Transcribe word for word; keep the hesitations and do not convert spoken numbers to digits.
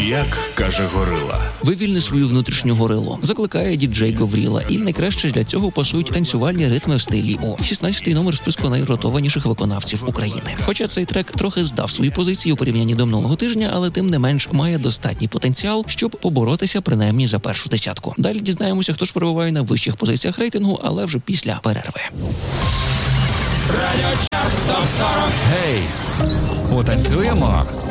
Як каже Горила. Вивільни свою внутрішню горилу, закликає діджей Гавріла. І найкраще для цього пасують танцювальні ритми в стилі О. шістнадцятий номер списку найротованіших виконавців України. Хоча цей трек трохи здав свої позиції у порівнянні до минулого тижня, але тим не менш має достатній потенціал, щоб поборотися принаймні за першу десятку. Далі дізнаємося, хто ж перебуває на вищих позиціях рейтингу, але вже після перерви. Гей, потанцюємо?